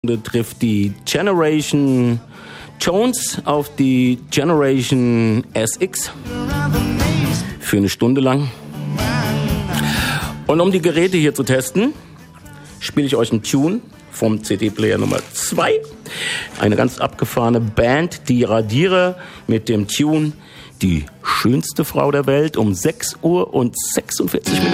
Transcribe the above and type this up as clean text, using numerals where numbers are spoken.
Trifft die Generation Jones auf die Generation SX für eine Stunde lang. Und um die Geräte hier zu testen, spiele ich euch einen Tune vom CD-Player Nummer 2. Eine ganz abgefahrene Band, die Radiere mit dem Tune Die schönste Frau der Welt um 6:46 Uhr.